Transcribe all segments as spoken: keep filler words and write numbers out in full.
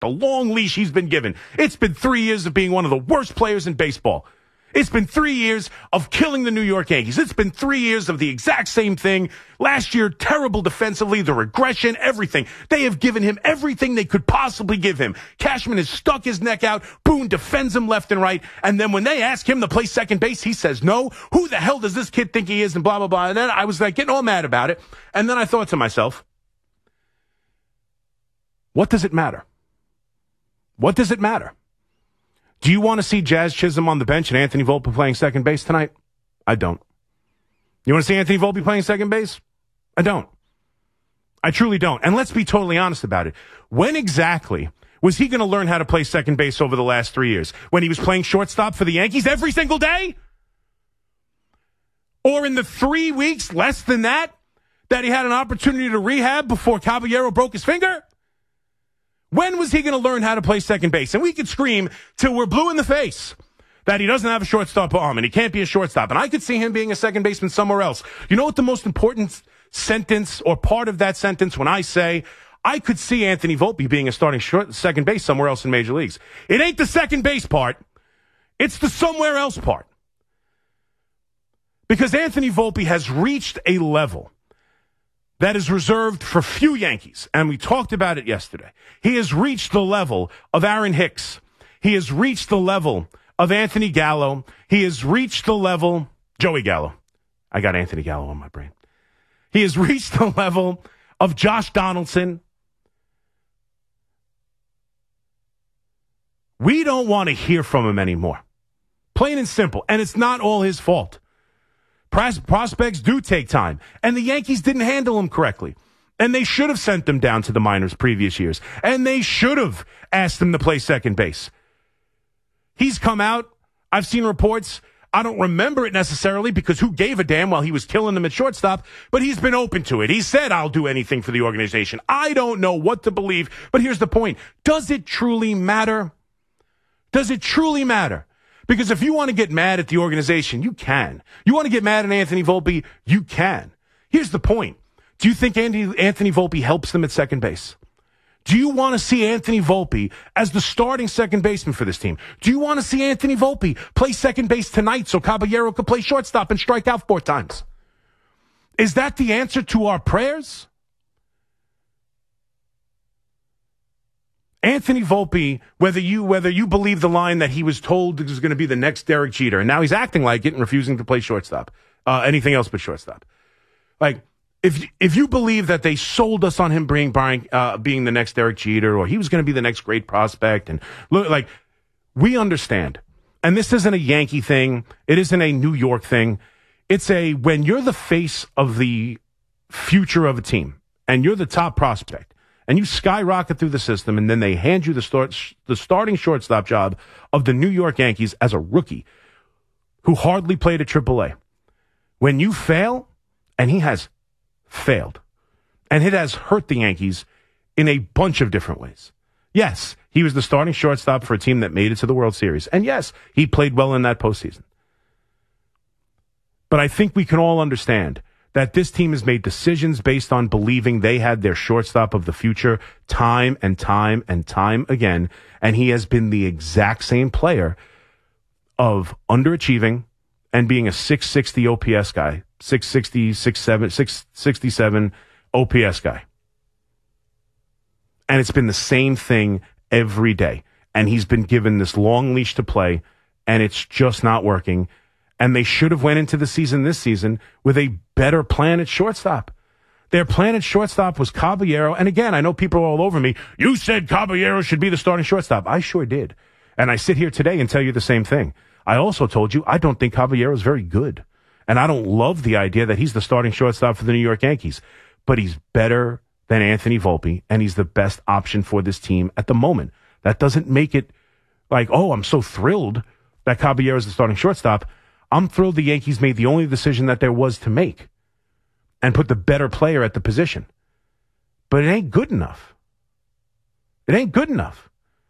the long leash he's been given. It's been three years of being one of the worst players in baseball. It's been three years of killing the New York Yankees. It's been three years of the exact same thing. Last year, terrible defensively, the regression, everything. They have given him everything they could possibly give him. Cashman has stuck his neck out. Boone defends him left and right. And then when they ask him to play second base, he says no. Who the hell does this kid think he is? And blah, blah, blah. And then I was like getting all mad about it. And then I thought to myself, what does it matter? What does it matter? Do you want to see Jazz Chisholm on the bench and Anthony Volpe playing second base tonight? I don't. You want to see Anthony Volpe playing second base? I don't. I truly don't. And let's be totally honest about it. When exactly was he going to learn how to play second base over the last three years? When he was playing shortstop for the Yankees every single day? Or in the three weeks, less than that, that he had an opportunity to rehab before Caballero broke his finger? When was he going to learn how to play second base? And we could scream till we're blue in the face that he doesn't have a shortstop arm and he can't be a shortstop. And I could see him being a second baseman somewhere else. You know what the most important sentence or part of that sentence when I say I could see Anthony Volpe being a starting short, second base somewhere else in Major Leagues? It ain't the second base part. It's the somewhere else part. Because Anthony Volpe has reached a level that is reserved for few Yankees, and we talked about it yesterday. He has reached the level of Aaron Hicks. He has reached the level of Anthony Gallo. He has reached the level, Joey Gallo. I got Anthony Gallo on my brain. He has reached the level of Josh Donaldson. We don't want to hear from him anymore. Plain and simple. And it's not all his fault. Prospects do take time, and the Yankees didn't handle them correctly. And they should have sent them down to the minors previous years, and they should have asked them to play second base. He's come out. I've seen reports. I don't remember it necessarily because who gave a damn while he was killing them at shortstop, but he's been open to it. He said, I'll do anything for the organization. I don't know what to believe, but here's the point. Does it truly matter? Does it truly matter? Because if you want to get mad at the organization, you can. You want to get mad at Anthony Volpe, you can. Here's the point. Do you think Andy, Anthony Volpe helps them at second base? Do you want to see Anthony Volpe as the starting second baseman for this team? Do you want to see Anthony Volpe play second base tonight so Caballero could play shortstop and strike out four times? Is that the answer to our prayers? Anthony Volpe, whether you whether you believe the line that he was told was going to be the next Derek Jeter, and now he's acting like it and refusing to play shortstop, uh, anything else but shortstop. Like, if if you believe that they sold us on him being uh, being the next Derek Jeter, or he was going to be the next great prospect, and look, like, we understand. And this isn't a Yankee thing. It isn't a New York thing. It's a when you're the face of the future of a team and you're the top prospect. And you skyrocket through the system, and then they hand you the start, the starting shortstop job of the New York Yankees as a rookie who hardly played at triple A. When you fail, and he has failed, and it has hurt the Yankees in a bunch of different ways. Yes, he was the starting shortstop for a team that made it to the World Series. And yes, he played well in that postseason. But I think we can all understand that this team has made decisions based on believing they had their shortstop of the future time and time and time again, and he has been the exact same player of underachieving and being a six sixty O P S guy, six sixty, six sixty-seven O P S guy. And it's been the same thing every day. And he's been given this long leash to play, and it's just not working. And they should have went into the season this season with a better plan at shortstop. Their plan at shortstop was Caballero. And again, I know people are all over me. You said Caballero should be the starting shortstop. I sure did. And I sit here today and tell you the same thing. I also told you I don't think Caballero is very good. And I don't love the idea that he's the starting shortstop for the New York Yankees. But he's better than Anthony Volpe, and he's the best option for this team at the moment. That doesn't make it like, oh, I'm so thrilled that Caballero is the starting shortstop. I'm thrilled the Yankees made the only decision that there was to make and put the better player at the position. But it ain't good enough. It ain't good enough.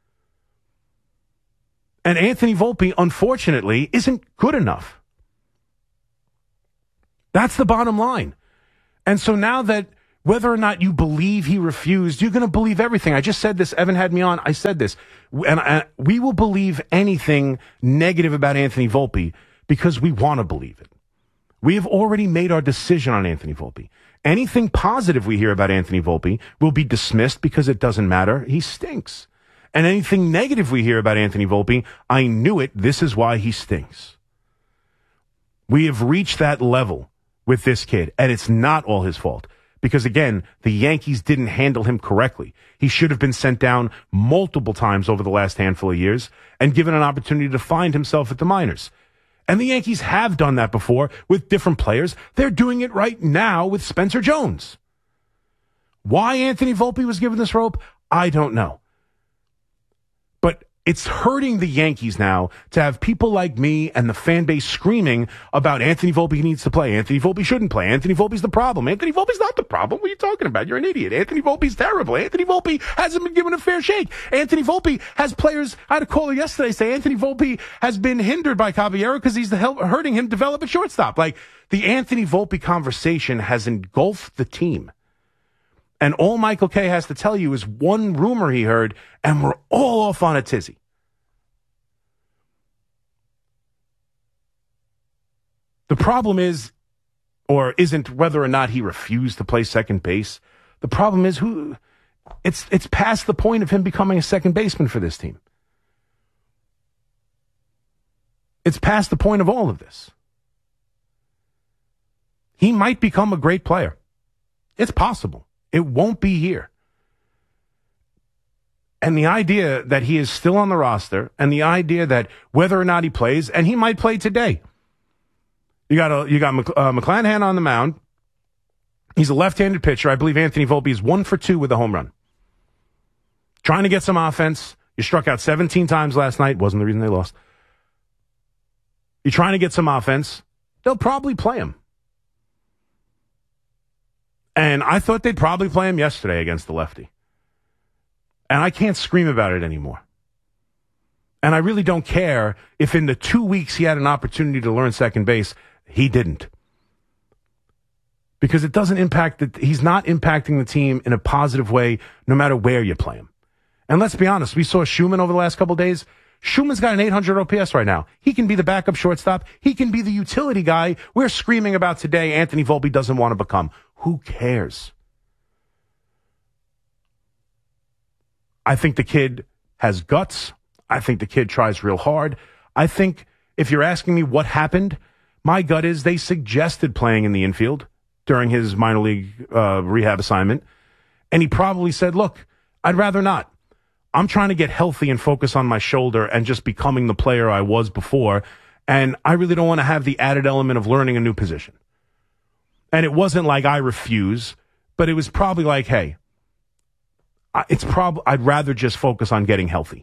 And Anthony Volpe, unfortunately, isn't good enough. That's the bottom line. And so now that whether or not you believe he refused, you're going to believe everything. I just said this. Evan had me on. I said this. And I, we will believe anything negative about Anthony Volpe because we want to believe it. We have already made our decision on Anthony Volpe. Anything positive we hear about Anthony Volpe will be dismissed because it doesn't matter. He stinks. And anything negative we hear about Anthony Volpe, I knew it. This is why he stinks. We have reached that level with this kid, and it's not all his fault. Because, again, the Yankees didn't handle him correctly. He should have been sent down multiple times over the last handful of years and given an opportunity to find himself at the minors. And the Yankees have done that before with different players. They're doing it right now with Spencer Jones. Why Anthony Volpe was given this rope, I don't know. But it's hurting the Yankees now to have people like me and the fan base screaming about Anthony Volpe needs to play. Anthony Volpe shouldn't play. Anthony Volpe's the problem. Anthony Volpe's not the problem. What are you talking about? You're an idiot. Anthony Volpe's terrible. Anthony Volpe hasn't been given a fair shake. Anthony Volpe has players. I had a caller yesterday say Anthony Volpe has been hindered by Caballero because he's the help, hurting him develop at shortstop. Like, the Anthony Volpe conversation has engulfed the team. And all Michael Kay has to tell you is one rumor he heard, and we're all off on a tizzy. The problem is, or isn't whether or not he refused to play second base. The problem is who. It's it's past the point of him becoming a second baseman for this team. It's past the point of all of this. He might become a great player. It's possible. It won't be here. And the idea that he is still on the roster, and the idea that whether or not he plays, and he might play today. You got a, you got Mc, uh, McClanahan on the mound. He's a left-handed pitcher. I believe Anthony Volpe is one for two with a home run. Trying to get some offense. You struck out seventeen times last night. Wasn't the reason they lost. You're trying to get some offense. They'll probably play him. And I thought they'd probably play him yesterday against the lefty. And I can't scream about it anymore. And I really don't care if in the two weeks he had an opportunity to learn second base, he didn't. Because it doesn't impact, the, he's not impacting the team in a positive way no matter where you play him. And let's be honest, we saw Schumann over the last couple of days. Schumann's got an eight hundred O P S right now. He can be the backup shortstop. He can be the utility guy we're screaming about today Anthony Volpe doesn't want to become. Who cares? I think the kid has guts. I think the kid tries real hard. I think if you're asking me what happened, my gut is they suggested playing in the infield during his minor league uh, rehab assignment. And he probably said, look, I'd rather not. I'm trying to get healthy and focus on my shoulder and just becoming the player I was before. And I really don't want to have the added element of learning a new position. And it wasn't like I refuse, but it was probably like, hey, it's prob- I'd rather just focus on getting healthy.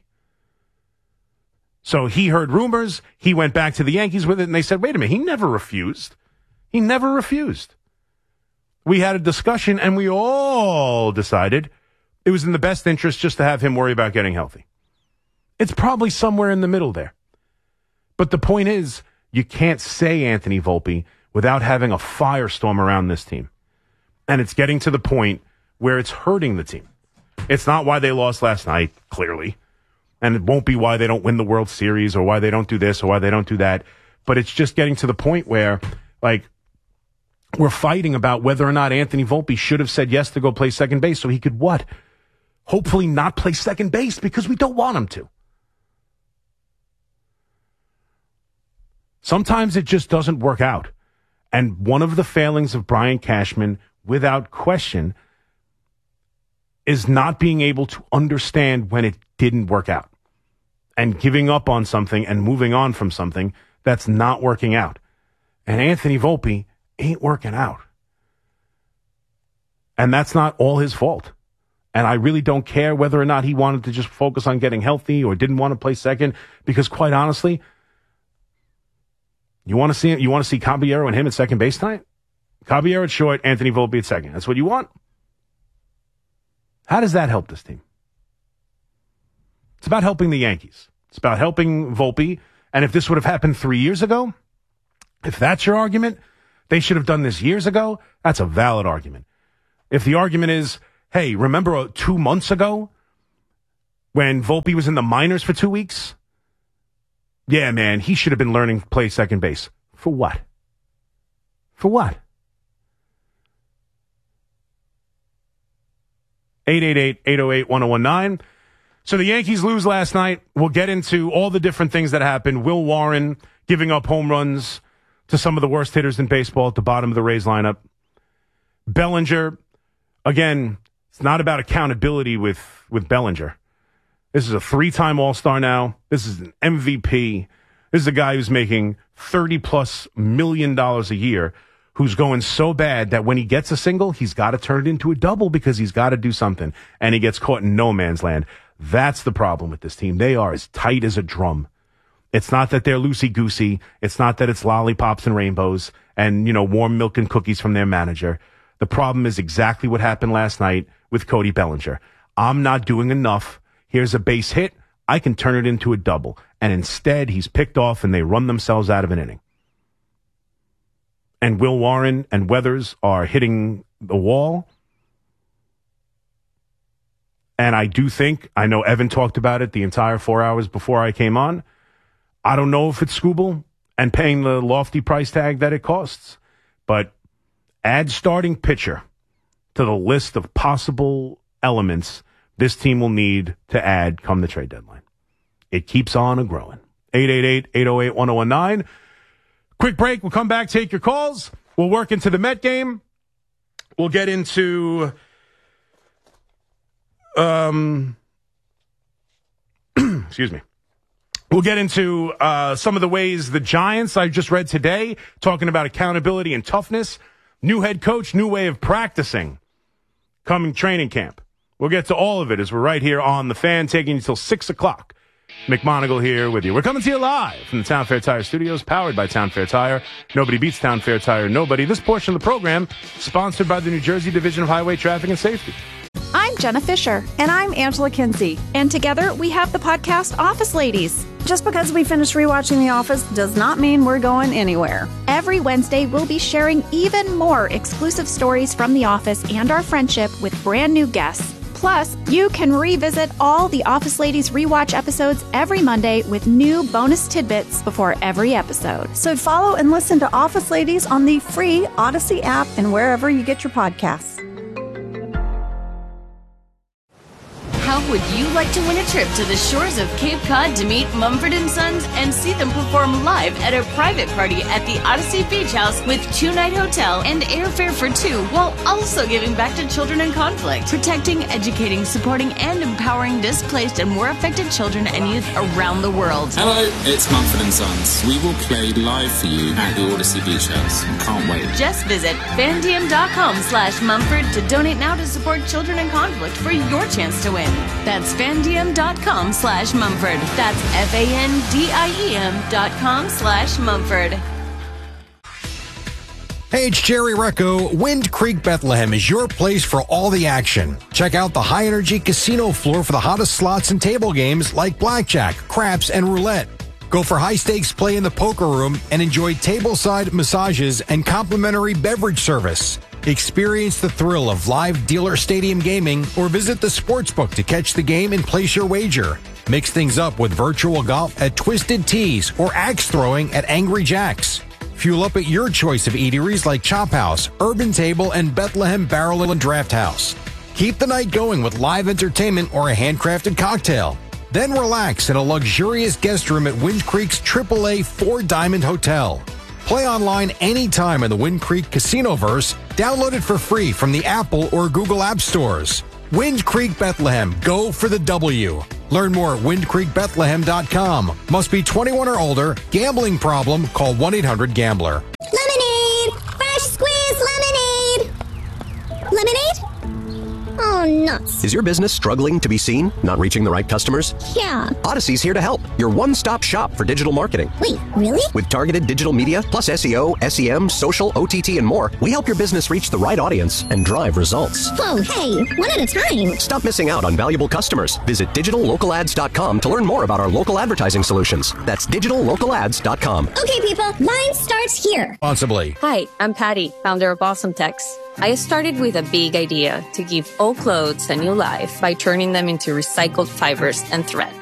So he heard rumors. He went back to the Yankees with it, and they said, wait a minute, he never refused. He never refused. We had a discussion, and we all decided it was in the best interest just to have him worry about getting healthy. It's probably somewhere in the middle there. But the point is, you can't say Anthony Volpe without having a firestorm around this team. And it's getting to the point where it's hurting the team. It's not why they lost last night, clearly. And it won't be why they don't win the World Series or why they don't do this or why they don't do that. But it's just getting to the point where, like, we're fighting about whether or not Anthony Volpe should have said yes to go play second base so he could what? Hopefully not play second base because we don't want him to. Sometimes it just doesn't work out. And one of the failings of Brian Cashman, without question, is not being able to understand when it didn't work out and giving up on something and moving on from something that's not working out. And Anthony Volpe ain't working out. And that's not all his fault. And I really don't care whether or not he wanted to just focus on getting healthy or didn't want to play second, because quite honestly, you want to see you want to see Caballero and him at second base tonight? Caballero at short, Anthony Volpe at second. That's what you want? How does that help this team? It's about helping the Yankees. It's about helping Volpe. And if this would have happened three years ago, if that's your argument, they should have done this years ago, that's a valid argument. If the argument is, hey, remember two months ago when Volpe was in the minors for two weeks? Yeah, man, he should have been learning to play second base. For what? For what? eight eight eight, eight oh eight, one oh one nine. So the Yankees lose last night. We'll get into all the different things that happened. Will Warren giving up home runs to some of the worst hitters in baseball at the bottom of the Rays lineup. Bellinger, again, it's not about accountability with, with Bellinger. This is a three-time All-Star now. This is an M V P. This is a guy who's making thirty-plus million dollars a year, who's going so bad that when he gets a single, he's got to turn it into a double because he's got to do something, and he gets caught in no man's land. That's the problem with this team. They are as tight as a drum. It's not that they're loosey-goosey. It's not that it's lollipops and rainbows and, you know, warm milk and cookies from their manager. The problem is exactly what happened last night with Cody Bellinger. I'm not doing enough. Here's a base hit. I can turn it into a double. And instead, he's picked off and they run themselves out of an inning. And Will Warren and Weathers are hitting the wall. And I do think, I know Evan talked about it the entire four hours before I came on. I don't know if it's Skubal and paying the lofty price tag that it costs. But add starting pitcher to the list of possible elements this team will need to add come the trade deadline. It keeps on a growing. eight eight eight, eight oh eight, one oh one nine. Quick break. We'll come back, take your calls. We'll work into the Met game. We'll get into um excuse me. We'll get into uh, some of the ways the Giants, I just read today, talking about accountability and toughness. New head coach, new way of practicing coming training camp. We'll get to all of it as we're right here on The Fan, taking you till six o'clock. McMonigal here with you. We're coming to you live from the Town Fair Tire Studios, powered by Town Fair Tire. Nobody beats Town Fair Tire, nobody. This portion of the program sponsored by the New Jersey Division of Highway Traffic and Safety. I'm Jenna Fisher. And I'm Angela Kinsey. And together we have the podcast Office Ladies. Just because we finished rewatching The Office does not mean we're going anywhere. Every Wednesday, we'll be sharing even more exclusive stories from The Office and our friendship with brand new guests. Plus, you can revisit all the Office Ladies rewatch episodes every Monday with new bonus tidbits before every episode. So follow and listen to Office Ladies on the free Odyssey app and wherever you get your podcasts. How would you like to win a trip to the shores of Cape Cod to meet Mumford and Sons and see them perform live at a private party at the Odyssey Beach House with two-night hotel and airfare for two, while also giving back to children in conflict, protecting, educating, supporting, and empowering displaced and war affected children and youth around the world? Hello, it's Mumford and Sons. We will play live for you at the Odyssey Beach House. Can't wait. Just visit fandm.com slash Mumford to donate now to support children in conflict for your chance to win. That's fandm.com slash Mumford. That's F-A-N-D-I-E-M dot com slash Mumford. Hey, it's Jerry Recco. Wind Creek Bethlehem is your place for all the action. Check out the high-energy casino floor for the hottest slots and table games like blackjack, craps, and roulette. Go for high-stakes play in the poker room and enjoy tableside massages and complimentary beverage service. Experience the thrill of live dealer stadium gaming or visit the sportsbook to catch the game and place your wager. Mix things up with virtual golf at Twisted Tees or axe throwing at Angry Jacks. Fuel up at your choice of eateries like Chop House, Urban Table, and Bethlehem Barrel and Draft House. Keep the night going with live entertainment or a handcrafted cocktail. Then relax in a luxurious guest room at Wind Creek's triple A Four Diamond Hotel. Play online anytime in the Wind Creek Casinoverse. Download it for free from the Apple or Google App Stores. Wind Creek Bethlehem. Go for the W. Learn more at wind creek bethlehem dot com. Must be twenty-one or older. Gambling problem? Call one eight hundred gambler. Lemonade! Fresh squeezed lemonade! Lemonade? Oh, nuts. Is your business struggling to be seen? Not reaching the right customers? Yeah. Odyssey's here to help. Your one-stop shop for digital marketing. Wait, really? With targeted digital media, plus S E O, S E M, social, O T T, and more, we help your business reach the right audience and drive results. Whoa, hey, one at a time. Stop missing out on valuable customers. Visit digital local ads dot com to learn more about our local advertising solutions. That's digital local ads dot com. Okay, people, mine starts here. Responsibly. Hi, I'm Patty, founder of Awesome Text. I started with a big idea to give old clothes a new life by turning them into recycled fibers and thread.